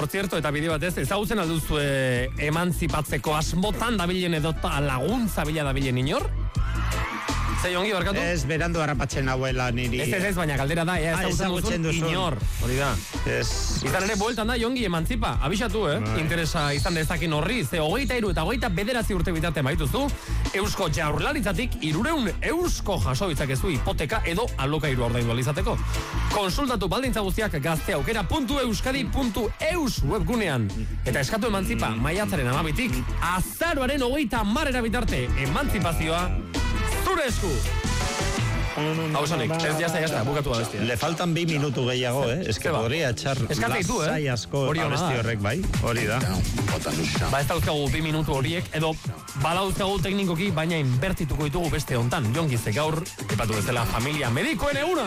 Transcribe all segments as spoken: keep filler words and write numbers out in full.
Por cierto, eta bide batez, ezagutzen alduzu emantzipatzeko asmotan dabilen edo laguntza bila dabilen inor? Zei ongi barkatu? Ez, berandu harrapatzen hauela niri. Ez ez ez, baina galdera da, ea ezagutzen duzun inor. Hori da. Ez. Izan ere, bueltan da, jongi emantzipa. Abixatu, eh? Right. Interesa izan dezakin horri. Ze hogeita iru eta hogeita bederatzi urte bitate maituzu. Eusko Jaurlaritzatik irureun eusko jaso itzakezu hipoteka edo alokairu ordaindu alizateko. Konsultatu baldintza guztiak gazteaukera puntu euskadi puntu eus webgunean. Eta eskatu emantzipa, maiatzaren amabitik, azaroaren hogeita marrera bitarte, emantzipazioa zure esku. Hau esanik, ez jazta, jazta, bukatu da bestia. Le faltan bi minutu gehiago, eh? Ez que podria echar lasai asko abesti horrek, bai? Hori da. Ba ez dauzkagu bi minutu horiek, edo badauzkagu teknikoki, baina inbertituko ditugu beste hontan. Jongizek gaur, epatu bezala, familia medikoen eguna.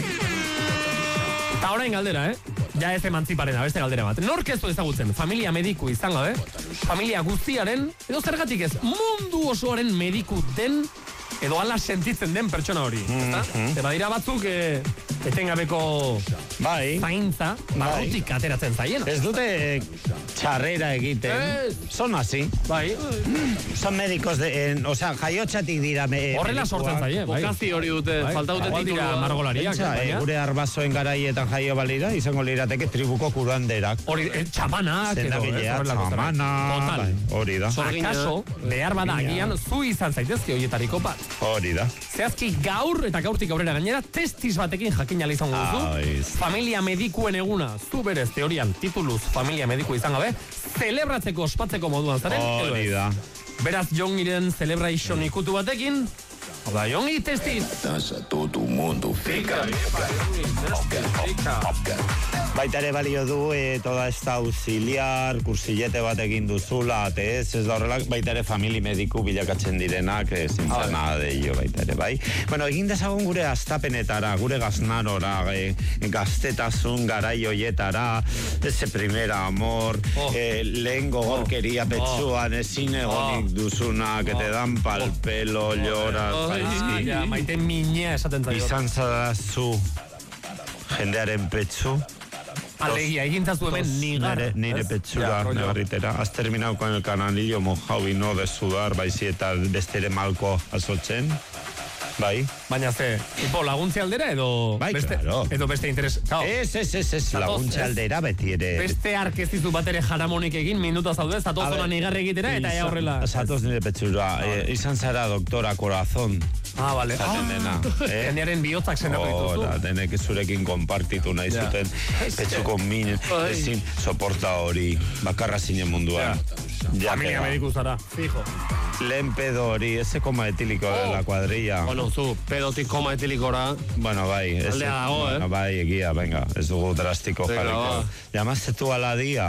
Eta orain galdera, eh? Ja ez emantziparena, beste galdera bat. Nork ez du ezagutzen, familia mediku izan gabe, familia guztiaren, edo zergatik ez, mundu osoaren mediku den, edo ala sentitzen den pertsona hori. Mm-hmm. Eta dira batzuk eh, etengabeko bai. zaintza, barrutik bai. Ateratzen zaien. Ez dute txarrera egiten. Eh. Son así. Bai. Son médicos de, en, o sea, jaiotxatik dira me, horrela sortzen zaien. Bai. Bokazio hori dute, bai. Falta dute titulua. Margolariak. Pentsa, eh, gure arbazoen garaietan jaio balira, izango lirateke tribuko kuranderak. Hori, eh, txamanak. Zendabilea, txamana. Total. Hori da. Akaso, behar bada agian, zu izan zaitezke horietariko bat. Hori da. Zehazki gaur eta gaurtik aurrera gainera testis batekin jakin ala izango duzu. Familia medikuen eguna, zu berez teorian tituluz familia mediku izan gabe, zelebratzeko ospatzeko moduan zaren. Hori da. Beraz Jongiren celebration ikutu batekin, hau da Jongi testis. Todo mundo fica. Baita ere balio du e, toda esta auxiliar, kursillete bat egin duzula, ate ez, ez da horrelak, baita ere famili mediku bilakatzen direnak, ez zintzen nada de ello, baita ere, bai. Bueno, egin dezagun gure astapenetara, gure gaznarora, e, gaztetasun garaioietara, ese primer amor, oh. e, lehen gogorkeria oh. petsuan, ezin egonik oh. duzuna, que te dan pal pelo, oh. lloras, oh. ah, ja, maite minea esaten zaio. Izan zadazu jendearen petsu, alegia, egintazu hemen nigar. Nire, nire petsura, ja, negarritera. Has terminado con el canalillo mojado y no de sudar, baizi eta bestere malko azotzen. Bai. Baina ze, tipo laguntze aldera edo bai, beste, claro. edo beste interes. Ez, ez, ez, ez, laguntze aldera beti ere. Beste arkezizu bat ere jaramonik egin, minuta zaude, zatoz zona nigarre egitera, eta ja horrela. Zatoz nire petsura, eh, izan zara doktora corazón. Ah, vale. Zaten dena. Eh? Jendearen bihotzak sendatu dituzu. Ora, denek zurekin konpartitu nahi yeah. zuten, petsuko min, ezin, soporta hori, bakarra zinen munduan. Yeah. Familia mediku zara, fijo. Lehen pedo hori, ese coma etílico oh. de la cuadrilla. Bueno, zu, pedotik koma etilikora. Bueno, bai. Aldea dago, eh? Bueno, bai, egia, venga, ez dugu drastiko jarriko. Llamaste tú a la día.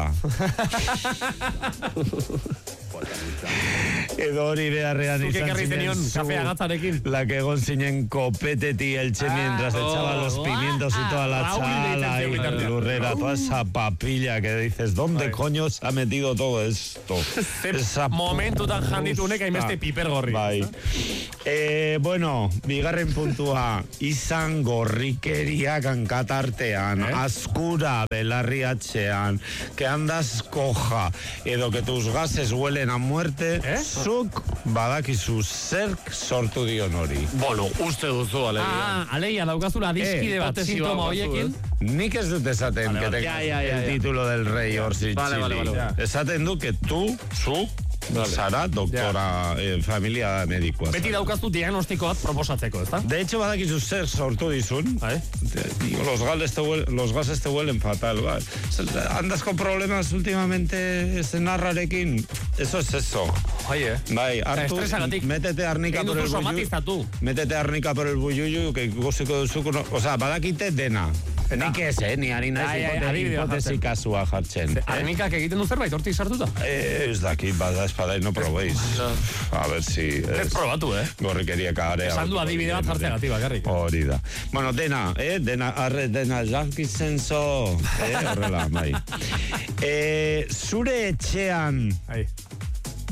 Edo hori beharrean izan zinen zu, la que egon zinen kopeteti elche mientras ah, echaba oh, los pimientos oh, y toda la ah, chala y la lurrera, toda esa papilla que dices, ¿dónde Ay. coño se ha metido todo esto? Esa momentu tan janditunek hainbeste piper gorri. Bai. Eh, bueno, bigarren puntua, izan gorrikeria kankatartean, eh? Askura belarriatxean, que andas coja, edo que tus gases huelen a muerte, eh? Zuk badakizu zerk sortu dion hori. Bueno, uste duzu, alegia. Ah, alegia, daukazula adiskide eh, bat, sintoma horiekin. Nik ez dut esaten, vale, que te ja, ja, ja, el título ja. del rey orsi vale, chili. Vale, vale, vale. Esaten du que tu, zuk, Vale. Zara, doktora, yeah. eh, familia medikoa. Beti daukaztu diagnostiko bat proposatzeko, ¿está? De hecho, badakizu zer sortu dizun. ¿Eh? Los, gales te huel, los gases te huelen fatal. ¿Va? Andas con problemas últimamente zenarrarekin. Eso es eso. Oye. Bai, hartu, métete arnika por el buyuyu. Métete arnika por el buyuyu, que goziko duzuko, no, o sea, badakite dena. Nik ez, eh? Ni harina ez hipotesi kasua jartzen. Arnikak egiten du zerbait, hortik sartuta? Ez dakit, bada espada, no probéis. A ver si... Ez probatu, eh? Gorrikeria kagarea. Esan du adibide bat jartzea gati bakarrik. Hori da. Bueno, dena, eh? Dena, arre, dena, jakitzen zo. Eh? Horrela, bai. Eh, zure etxean...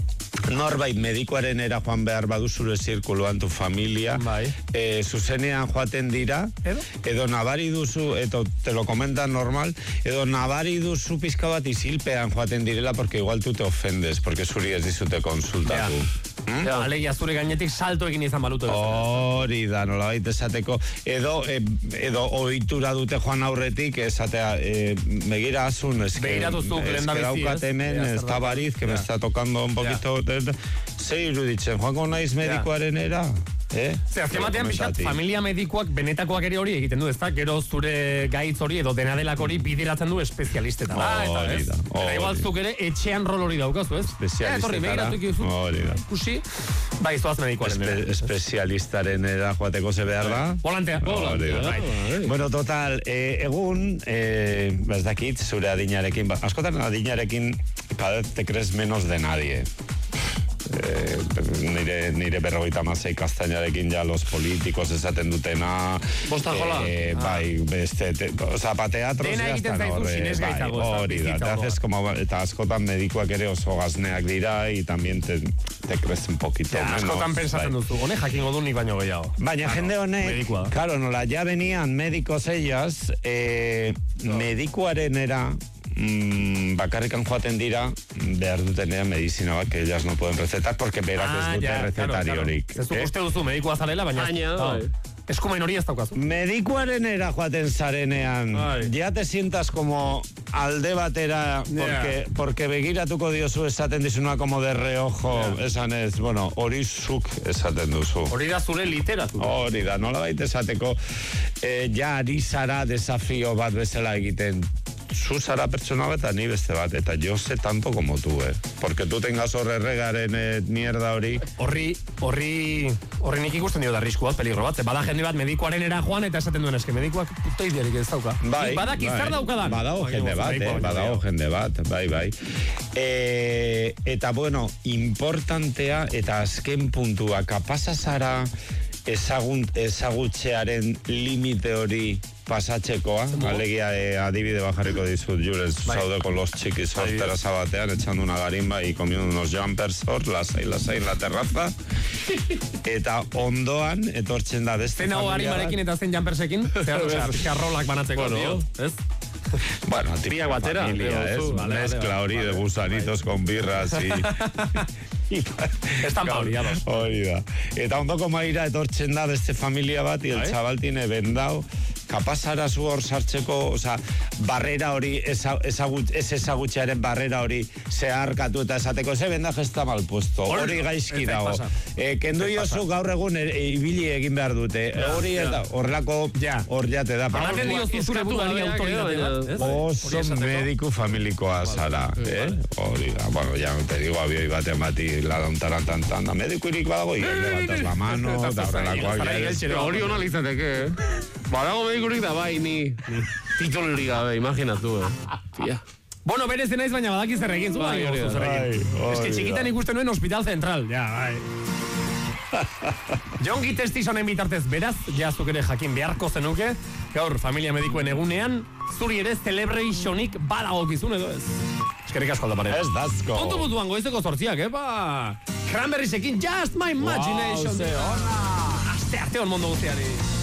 norbait medikuaren era joan behar badu zure zirkuluan tu familia, Bai. eh, zuzenean joaten dira, Edo? edo nabari duzu, edo te lo comentan normal, edo nabari duzu pizka bat isilpean joaten direla, porque igual tu te ofendes, porque zuri ez dizute konsultatu. Hmm? Alegia zure gainetik salto egin izan baluto. Hori da, nolabait esateko, edo, e, edo ohitura dute joan aurretik, esatea, e, begira azun, eske, Begiratu zuk lehen da eske bizi, daukat ez? hemen, Ja, ez zer da da. bariz, que me Ja. está tocando un poquito, ze iruditzen, joango naiz medikoaren era? Eh? Ze, azken batean, pixat, Komentatik. familia medikoak benetakoak ere hori egiten du, ezta? Gero zure gaitz hori edo dena delak hori bideratzen du espezialistetara. Hori eta ez? da, Eta hori. igual zuk ere etxean rol hori daukazu, ez? Espezialistetara. Eh, etorri, begiratu ikizu. Hori da. Ikusi, bai, zoaz medikoaren. Espe, ere. espezialistaren era joateko ze behar da? Volantea. Hori da. Bai. Bueno, total, eh, egun, eh, ez dakit, zure adinarekin, ba, askotan adinarekin cada vez te crees menos de nadie. Eh, nire, nire berrogeita hamasei kastainarekin ja los políticos esaten dutena. Bosta jola. Eh, bai, beste, te, o sea, pa teatros Dena ya egiten están zaizu horre, sinesgaitzago, bai, ez da, hori da, bizitza te haces osoa. como, eta askotan medikuak ere oso gazneak dira, y también te, te crees un poquito Ja, menos. askotan pensatzen bai. duzu, honek jakingo du nik baino gehiago. Baina jende honek, medikua da. claro, nola, ya venían médicos ellas, eh, medikuaren era, mm, bakarrikan joaten dira, behar dutenean medizina bat, que ellas no pueden recetar, porque berak ez dute recetariorik. Zezuk uste duzu medikua zarela, baina... Baina, Ah, bai. eskumen hori ez daukazu. Medikuaren era joaten zarenean, Ai. ya te sientas como alde batera, porque, porque begiratuko diozu esaten dizuna como de reojo, esan ez, bueno, hori zuk esaten duzu. Hori da zure literatura. Hori da, nola baita esateko, eh, ja ari zara desafio bat bezala egiten. Zu zara pertsona bat eta ni beste bat, eta yo sé tanto como tú, eh. Porque tú tengas horre regaren eh, mierda hori. Horri, horri, horri nik ikusten dio da arrisku bat, peligro bat. Ze bada jende bat medikuaren era joan eta esaten duen eske medikuak puta idearik ez dauka. Bai, Nik badak izar daukadan. Badago Bai, jende bat, medikoa eh, baino badago gehiago. jende bat, bai, bai. E, eta, bueno, importantea eta azken puntua, kapasa zara ezagun, ezagutzearen limite hori pasatzekoa, alegia eh, adibide bajarriko dizut, Jules, Bai. zaudeko los txikis hor terraza batean, echando una garimba y comiendo unos jumpers hor, lasai, lasai, en la terraza, eta ondoan, etortzen da beste Zen hau familia bat. harimarekin eta zen jampersekin, zer, osea, pixka rolak banatzeko, Bueno. dio, ez? Bueno, típica Biak batera, familia, edo es zu, una vale, mezcla vale, hori vale, de gusanitos con birras y... Estampa hori, ados. Hori da. Eta ondoko maira etortzen da beste familia bat, y el Bai. chaval tiene vendao, kapasara zu hor sartzeko, oza, barrera hori, eza, ezagut, ez ezagutxearen barrera hori zeharkatu eta esateko, ese vendaje está mal puesto, Hori- hori gaizki ez zait dago. pasa. Eh, kendu Ez zait jozu pasa. gaur egun e, ibili egin behar dute. Hori ez da, horrelako, Ja. hor jate da. Ematen diozu zure eskatu buruari gabeak, autoritate edo, bat, ez? Oso Hori esateko. mediku familikoa zara, eh? Hori da, bueno, ya no te digo, abioi baten bati la dontaran tantan, da medikurik badago, y le levantas la mano, da horrelakoak. Zara ja, igeltxero. Pero hori hona litzateke, eh? Badago medikurik da bai, ni, ni titulirik gabe, imaginatu, eh? Tia. Bueno, berez naiz baina badaki zer egin zu, Bai, bai, hori da. zer egin. Bai, Ez que hori txikitan da. ikusten nuen hospital central, ja, bai. Jongi testizonen bitartez, beraz, ja zuk ere jakin beharko zenuke, gaur familia medikuen egunean, zuri ere celebrationik badagokizun edo ez. Eskerrik asko alda pare. Ez dazko. Kontu butuan goizeko zortziak, epa! Cranberriesekin Just My Imagination. Wow, ze ona. Aste arte hon mondo guztiari.